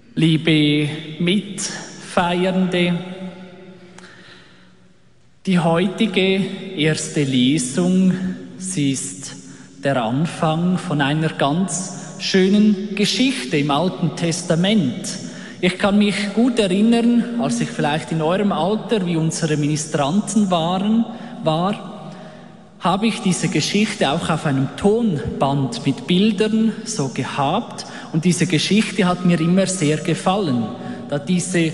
Liebe Mitfeiernde, die heutige erste Lesung, sie ist der Anfang von einer ganz schönen Geschichte im Alten Testament. Ich kann mich gut erinnern, als ich vielleicht in eurem Alter wie unsere Ministranten war, habe ich diese Geschichte auch auf einem Tonband mit Bildern so gehabt. Und diese Geschichte hat mir immer sehr gefallen, da diese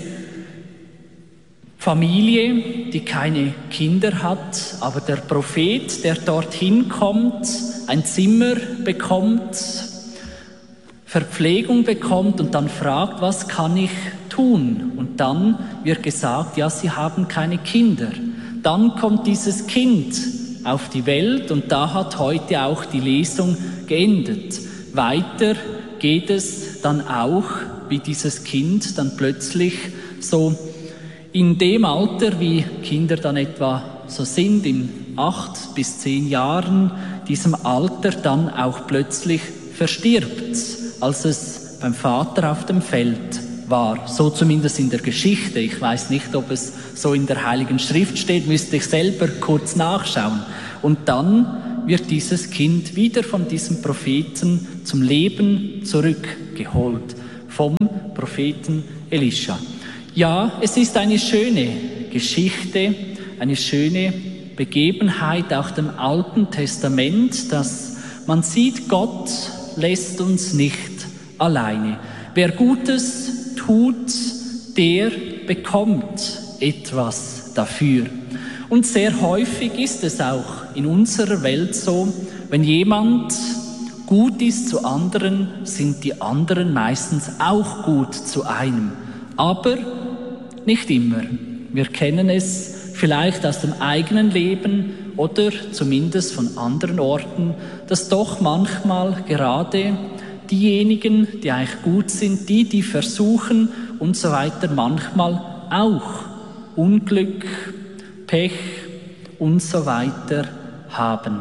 Familie, die keine Kinder hat, aber der Prophet, der dorthin kommt, ein Zimmer bekommt, Verpflegung bekommt und dann fragt, was kann ich tun? Und dann wird gesagt, ja, sie haben keine Kinder. Dann kommt dieses Kind auf die Welt und da hat heute auch die Lesung geendet. Weiter geht es dann auch, wie dieses Kind dann plötzlich so in dem Alter, wie Kinder dann etwa so sind, in 8 bis 10 Jahren, diesem Alter dann auch plötzlich verstirbt, als es beim Vater auf dem Feld war. So zumindest in der Geschichte. Ich weiß nicht, ob es so in der Heiligen Schrift steht, müsste ich selber kurz nachschauen. Und dann wird dieses Kind wieder von diesem Propheten zum Leben zurückgeholt, vom Propheten Elisha. Ja, es ist eine schöne Geschichte, eine schöne Begebenheit auch dem Alten Testament, dass man sieht, Gott lässt uns nicht alleine. Wer Gutes tut, der bekommt etwas dafür. Und sehr häufig ist es auch in unserer Welt so, wenn jemand gut ist zu anderen, sind die anderen meistens auch gut zu einem. Aber nicht immer. Wir kennen es vielleicht aus dem eigenen Leben oder zumindest von anderen Orten, dass doch manchmal gerade diejenigen, die eigentlich gut sind, die versuchen und so weiter, manchmal auch Unglück, Pech und so weiter haben.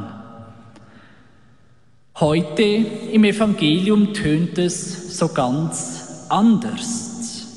Heute im Evangelium tönt es so ganz anders.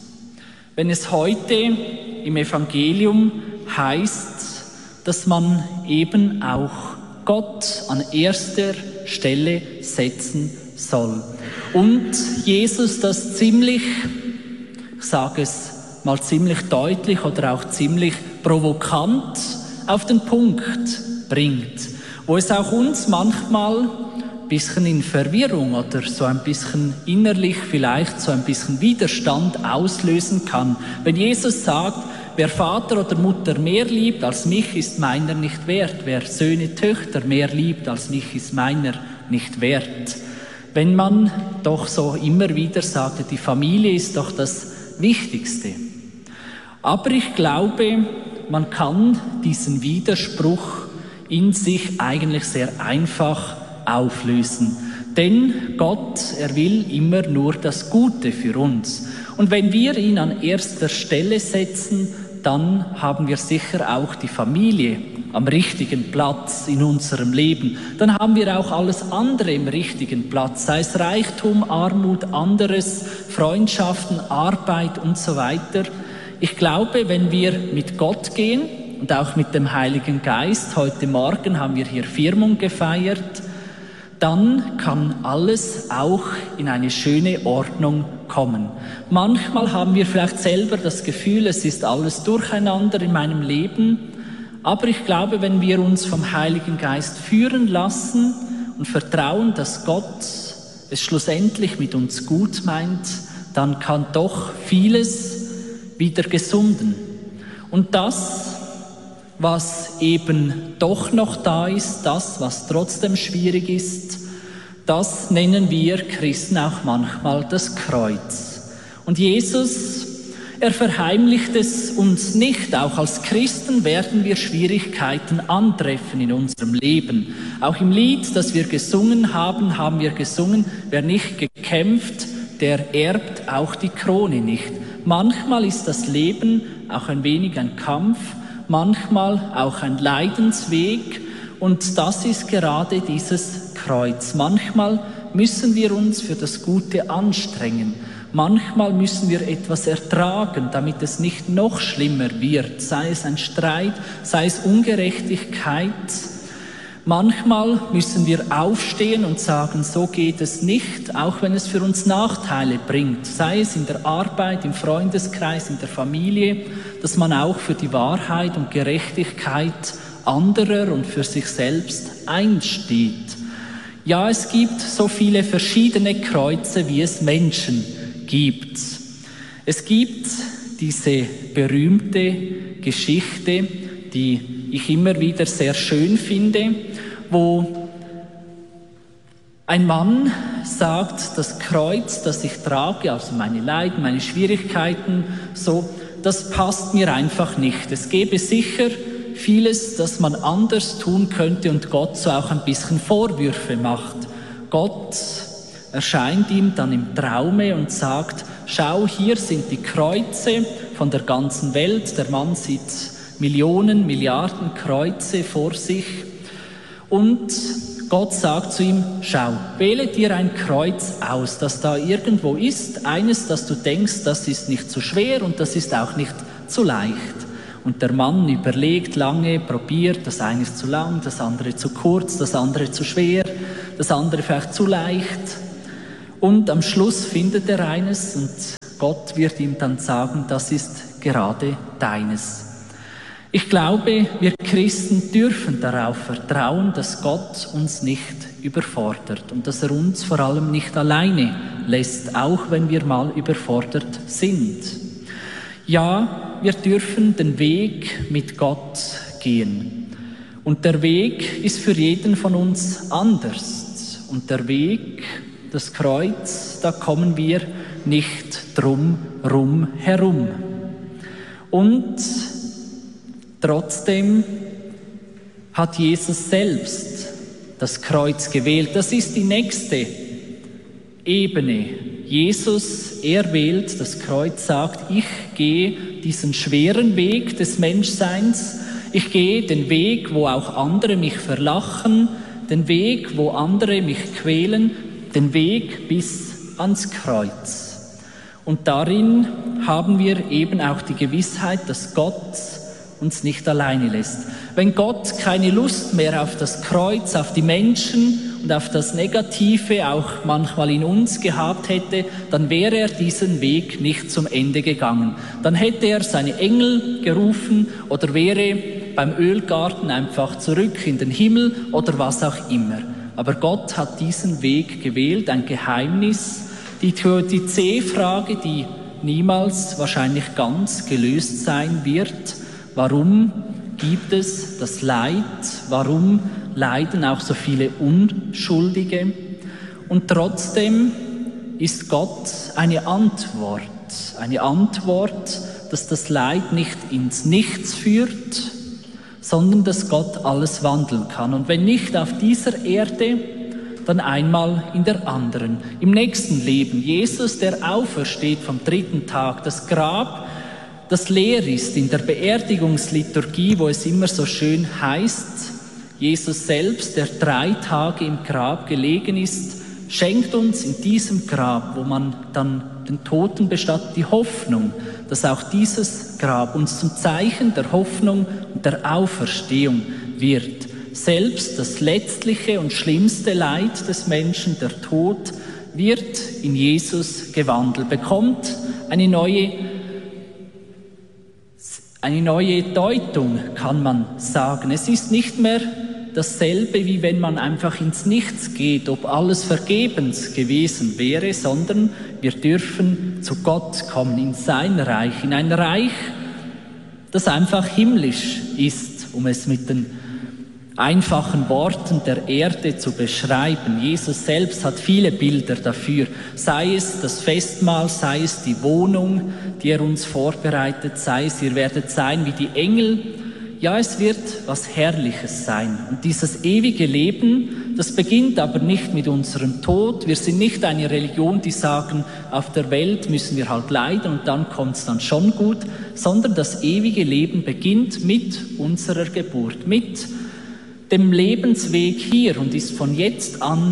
Wenn es heute im Evangelium heißt, dass man eben auch Gott an erster Stelle setzen soll. Und Jesus das ziemlich, ich sage es mal ziemlich deutlich oder auch ziemlich provokant auf den Punkt bringt, wo es auch uns manchmal ein bisschen in Verwirrung oder so ein bisschen innerlich vielleicht so ein bisschen Widerstand auslösen kann. Wenn Jesus sagt, wer Vater oder Mutter mehr liebt als mich, ist meiner nicht wert. Wer Söhne, Töchter mehr liebt als mich, ist meiner nicht wert. Wenn man doch so immer wieder sagt, die Familie ist doch das Wichtigste. Aber ich glaube, man kann diesen Widerspruch in sich eigentlich sehr einfach auflösen. Denn Gott, er will immer nur das Gute für uns. Und wenn wir ihn an erster Stelle setzen, dann haben wir sicher auch die Familie am richtigen Platz in unserem Leben. Dann haben wir auch alles andere im richtigen Platz, sei es Reichtum, Armut, anderes, Freundschaften, Arbeit und so weiter. Ich glaube, wenn wir mit Gott gehen und auch mit dem Heiligen Geist, heute Morgen haben wir hier Firmung gefeiert, dann kann alles auch in eine schöne Ordnung kommen. Manchmal haben wir vielleicht selber das Gefühl, es ist alles durcheinander in meinem Leben, aber ich glaube, wenn wir uns vom Heiligen Geist führen lassen und vertrauen, dass Gott es schlussendlich mit uns gut meint, dann kann doch vieles wieder gesunden. Und das, was eben doch noch da ist, das, was trotzdem schwierig ist, das nennen wir Christen auch manchmal das Kreuz. Und Jesus, er verheimlicht es uns nicht. Auch als Christen werden wir Schwierigkeiten antreffen in unserem Leben. Auch im Lied, das wir gesungen haben, haben wir gesungen, wer nicht gekämpft, der erbt auch die Krone nicht. Manchmal ist das Leben auch ein wenig ein Kampf, manchmal auch ein Leidensweg und das ist gerade dieses Kreuz. Manchmal müssen wir uns für das Gute anstrengen. Manchmal müssen wir etwas ertragen, damit es nicht noch schlimmer wird, sei es ein Streit, sei es Ungerechtigkeit. Manchmal müssen wir aufstehen und sagen, so geht es nicht, auch wenn es für uns Nachteile bringt, sei es in der Arbeit, im Freundeskreis, in der Familie, dass man auch für die Wahrheit und Gerechtigkeit anderer und für sich selbst einsteht. Ja, es gibt so viele verschiedene Kreuze, wie es Menschen gibt. Es gibt diese berühmte Geschichte, die ich immer wieder sehr schön finde, wo ein Mann sagt, das Kreuz, das ich trage, also meine Leiden, meine Schwierigkeiten, so, das passt mir einfach nicht. Es gäbe sicher vieles, das man anders tun könnte und Gott so auch ein bisschen Vorwürfe macht. Gott erscheint ihm dann im Traume und sagt, schau, hier sind die Kreuze von der ganzen Welt. Der Mann sieht Millionen, Milliarden Kreuze vor sich. Und Gott sagt zu ihm, schau, wähle dir ein Kreuz aus, das da irgendwo ist. Eines, das du denkst, das ist nicht zu schwer und das ist auch nicht zu leicht. Und der Mann überlegt lange, probiert, das eine ist zu lang, das andere zu kurz, das andere zu schwer, das andere vielleicht zu leicht. Und am Schluss findet er eines und Gott wird ihm dann sagen, das ist gerade deines. Ich glaube, wir Christen dürfen darauf vertrauen, dass Gott uns nicht überfordert und dass er uns vor allem nicht alleine lässt, auch wenn wir mal überfordert sind. Ja, wir dürfen den Weg mit Gott gehen. Und der Weg ist für jeden von uns anders. Und der Weg, das Kreuz, da kommen wir nicht drum herum. Und trotzdem hat Jesus selbst das Kreuz gewählt. Das ist die nächste Ebene. Jesus, er wählt das Kreuz, sagt, ich gehe diesen schweren Weg des Menschseins. Ich gehe den Weg, wo auch andere mich verlachen, den Weg, wo andere mich quälen, den Weg bis ans Kreuz. Und darin haben wir eben auch die Gewissheit, dass Gott uns nicht alleine lässt. Wenn Gott keine Lust mehr auf das Kreuz, auf die Menschen und auf das Negative auch manchmal in uns gehabt hätte, dann wäre er diesen Weg nicht zum Ende gegangen. Dann hätte er seine Engel gerufen oder wäre beim Ölgarten einfach zurück in den Himmel oder was auch immer. Aber Gott hat diesen Weg gewählt, ein Geheimnis, die C-Frage, die niemals wahrscheinlich ganz gelöst sein wird. Warum gibt es das Leid? Warum leiden auch so viele Unschuldige? Und trotzdem ist Gott eine Antwort, dass das Leid nicht ins Nichts führt, sondern dass Gott alles wandeln kann. Und wenn nicht auf dieser Erde, dann einmal in der anderen, im nächsten Leben. Jesus, der aufersteht vom 3. Tag, das Grab, das leer ist in der Beerdigungsliturgie, wo es immer so schön heißt, Jesus selbst, der 3 Tage im Grab gelegen ist, schenkt uns in diesem Grab, wo man dann den Toten bestattet, die Hoffnung, dass auch dieses Grab uns zum Zeichen der Hoffnung und der Auferstehung wird. Selbst das letztliche und schlimmste Leid des Menschen, der Tod, wird in Jesus gewandelt, bekommt eine neue Deutung, kann man sagen. Es ist nicht mehr dasselbe, wie wenn man einfach ins Nichts geht, ob alles vergebens gewesen wäre, sondern wir dürfen zu Gott kommen, in sein Reich, in ein Reich, das einfach himmlisch ist, um es mit den einfachen Worten der Erde zu beschreiben. Jesus selbst hat viele Bilder dafür, sei es das Festmahl, sei es die Wohnung, die er uns vorbereitet, sei es, ihr werdet sein wie die Engel. Ja, es wird was Herrliches sein. Und dieses ewige Leben, das beginnt aber nicht mit unserem Tod. Wir sind nicht eine Religion, die sagen, auf der Welt müssen wir halt leiden und dann kommt es dann schon gut, sondern das ewige Leben beginnt mit unserer Geburt, mit dem Lebensweg hier und ist von jetzt an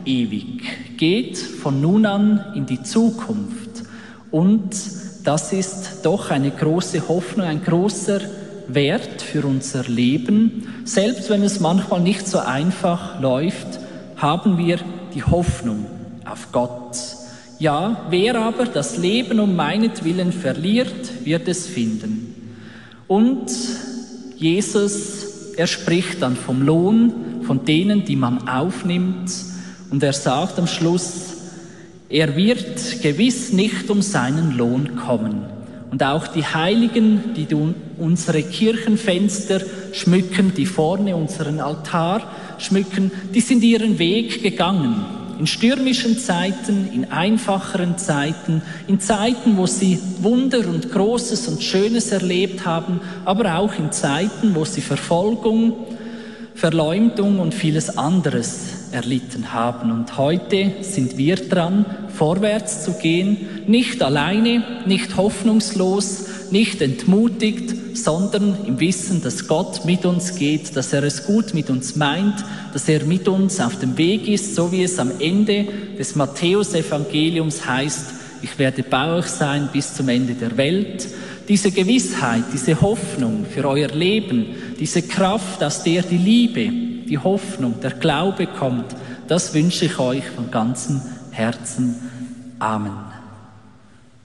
ewig, geht von nun an in die Zukunft. Und das ist doch eine große Hoffnung, ein großer Wert für unser Leben. Selbst wenn es manchmal nicht so einfach läuft, haben wir die Hoffnung auf Gott. Ja, wer aber das Leben um meinetwillen verliert, wird es finden. Und Jesus, er spricht dann vom Lohn, von denen, die man aufnimmt. Und er sagt am Schluss, er wird gewiss nicht um seinen Lohn kommen. Und auch die Heiligen, die unsere Kirchenfenster schmücken, die vorne unseren Altar schmücken, die sind ihren Weg gegangen. In stürmischen Zeiten, in einfacheren Zeiten, in Zeiten, wo sie Wunder und Großes und Schönes erlebt haben, aber auch in Zeiten, wo sie Verfolgung, Verleumdung und vieles anderes erlitten haben. Und heute sind wir dran, vorwärts zu gehen, nicht alleine, nicht hoffnungslos, nicht entmutigt, sondern im Wissen, dass Gott mit uns geht, dass er es gut mit uns meint, dass er mit uns auf dem Weg ist, so wie es am Ende des Matthäus-Evangeliums heißt, ich werde bei euch sein bis zum Ende der Welt. Diese Gewissheit, diese Hoffnung für euer Leben, diese Kraft, aus der die Liebe, die Hoffnung, der Glaube kommt, das wünsche ich euch von ganzem Herzen. Amen.